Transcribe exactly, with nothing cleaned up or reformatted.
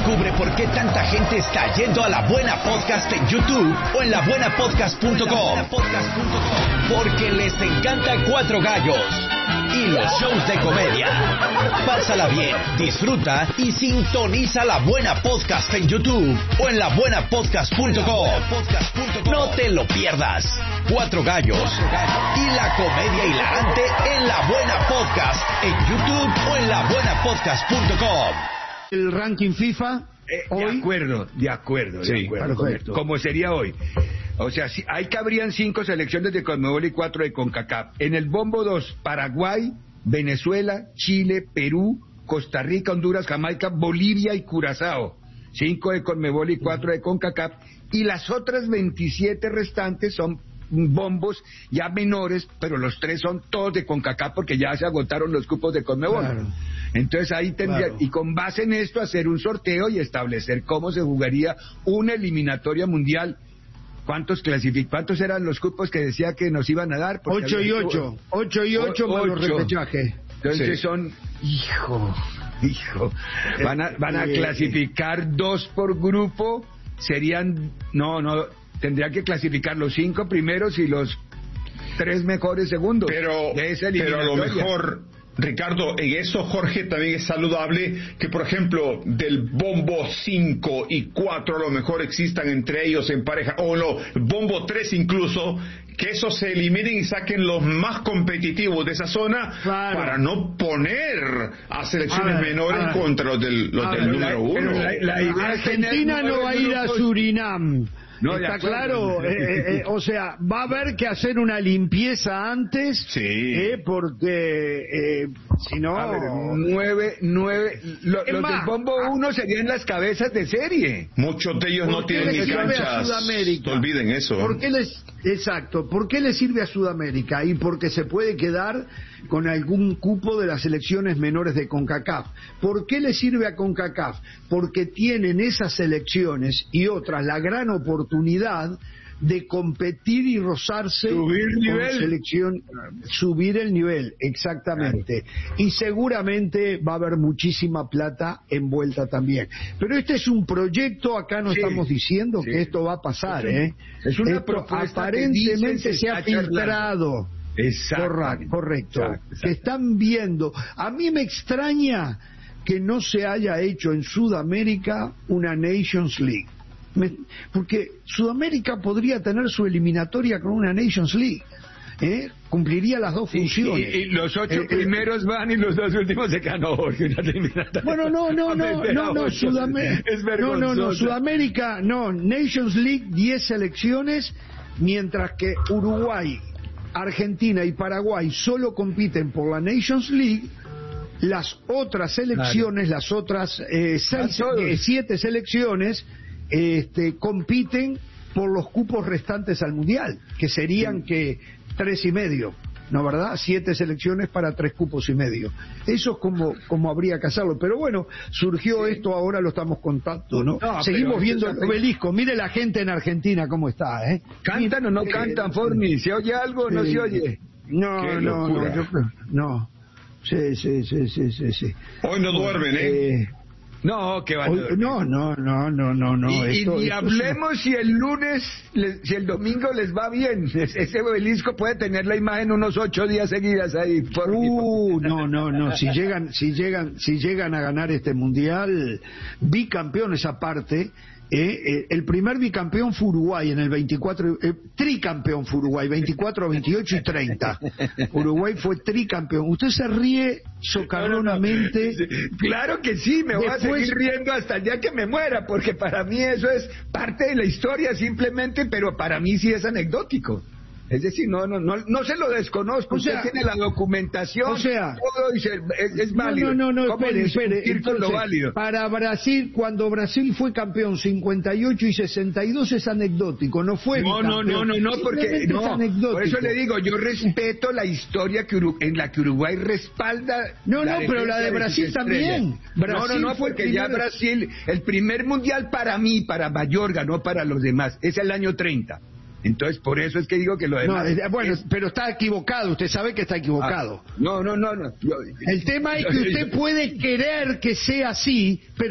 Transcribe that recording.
Descubre por qué tanta gente está yendo a La Buena Podcast en YouTube o en la buena podcast punto com. Porque les encanta Cuatro Gallos y los shows de comedia. Pásala bien, disfruta y sintoniza La Buena Podcast en YouTube o en la buena podcast punto com. No te lo pierdas. Cuatro Gallos y la comedia hilarante en La Buena Podcast en YouTube o en la buena podcast punto com. El ranking FIFA eh, hoy. De acuerdo, de acuerdo, Sí, de acuerdo. perfecto. Como sería hoy. O sea, si, ahí cabrían cinco selecciones de Conmebol y cuatro de CONCACAF. En el bombo dos, Paraguay, Venezuela, Chile, Perú, Costa Rica, Honduras, Jamaica, Bolivia y Curazao. Cinco de Conmebol y cuatro de CONCACAF. Y las otras veintisiete restantes son bombos ya menores, pero los tres son todos de CONCACAF porque ya se agotaron los cupos de Conmebol. Claro. Entonces ahí tendría, claro. Y con base en esto hacer un sorteo y establecer cómo se jugaría una eliminatoria mundial. ¿Cuántos clasific ¿Cuántos eran los cupos que decía que nos iban a dar? Ocho y ocho. Ocho y ocho más los repechajes. Entonces sí. son, hijo, hijo, van a, van a eh, clasificar dos por grupo, serían, no, no, tendría que clasificar los cinco primeros y los tres mejores segundos. Pero, de esa pero a lo mejor, Ricardo, en eso, Jorge, también es saludable que, por ejemplo, del bombo cinco y cuatro a lo mejor existan entre ellos en pareja, o no, bombo tres incluso, que esos se eliminen y saquen los más competitivos de esa zona, claro, para no poner a selecciones a ver, menores a contra los del, los del ver, número la, uno. La, la, la Argentina no va a ir a Surinam. No, está claro, eh, eh, o sea, va a haber que hacer una limpieza antes, sí, eh, porque eh, si no... A ver, nueve, nueve, lo, los más, del bombo uno serían las cabezas de serie. Muchos de ellos no tienen ni canchas, no olviden eso. ¿Por qué les, exacto, ¿por qué le sirve a Sudamérica? Y porque se puede quedar con algún cupo de las selecciones menores de CONCACAF. ¿Por qué le sirve a CONCACAF? Porque tienen esas selecciones y otras la gran oportunidad de competir y rozarse subir con nivel. selección, subir el nivel, exactamente. Claro. Y seguramente va a haber muchísima plata envuelta también. Pero este es un proyecto, acá no sí, estamos diciendo sí. que esto va a pasar, es, ¿eh? Es una esto propuesta aparentemente se ha filtrado. Exacto. Correcto. Exacto. Que están viendo. A mí me extraña que no se haya hecho en Sudamérica una Nations League. Me, porque Sudamérica podría tener su eliminatoria con una Nations League. ¿Eh? Cumpliría las dos funciones. Y, y, y los ocho eh, primeros eh, van y los dos últimos se quedan. Oh, bueno, no, no, no, no, no, Sudamérica. No, no, no, Sudamérica, no, Nations League, diez selecciones, mientras que Uruguay, Argentina y Paraguay solo compiten por la Nations League. Las otras selecciones, claro. las otras eh, seis, eh, siete selecciones, este, compiten por los cupos restantes al Mundial, que serían sí. que tres y medio, ¿no verdad? Siete selecciones para tres cupos y medio. Eso es como, como habría que hacerlo. Pero bueno, surgió sí. esto, ahora lo estamos contando, ¿no? no Seguimos viendo el obelisco. Mire la gente en Argentina cómo está, ¿eh? ¿Cantan o no eh, cantan, Forni? ¿Se oye algo o no eh, se oye? No, Qué no, locura. no, yo creo, no. Sí, sí, sí, sí, sí, sí. Hoy no duermen, ¿eh? eh No, que van Hoy, no, no, no, no, no, no. Y, esto, y, y esto hablemos es... si el lunes, les, si el domingo les va bien. Ese obelisco puede tener la imagen unos ocho días seguidas ahí. Por uh, no, no, no. Si llegan, si llegan, si llegan a ganar este mundial, bicampeones aparte. Eh, eh, el primer bicampeón fue Uruguay en el veinticuatro, eh, tricampeón fue Uruguay, veinticuatro, veintiocho y treinta. Uruguay fue tricampeón. Usted se ríe socarronamente. No, no, no. Claro que sí, me Después... voy a seguir riendo hasta el día que me muera, porque para mí eso es parte de la historia simplemente, pero para mí sí es anecdótico. Es decir, no, no, no, no se lo desconozco. O Usted sea, tiene la documentación, o sea, todo dice, es, es válido. No, no, no, ¿Cómo espere, espere. Entonces, lo válido? Para Brasil, cuando Brasil fue campeón cincuenta y ocho y sesenta y dos es anecdótico, no fue. No, no, no, no, no, porque no. Es anecdótico. Por eso le digo, yo respeto la historia que Uru, en la que Uruguay respalda. No, no, pero la de Brasil de también. Brasil no, no, no, porque primero... ya Brasil, el primer mundial para mí, para Mayorga, no para los demás, es el año treinta. Entonces, por eso es que digo que lo demás... No, bueno, es... pero está equivocado, usted sabe que está equivocado. Ah, no, no, no, no. Yo, el tema es que usted puede querer que sea así, pero